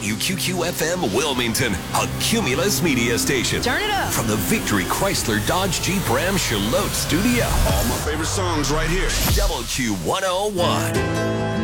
WQQFM Wilmington, a Cumulus media station. Turn it up. From the Victory Chrysler Dodge Jeep Ram Charlotte studio. All my favorite songs right here. WQ101.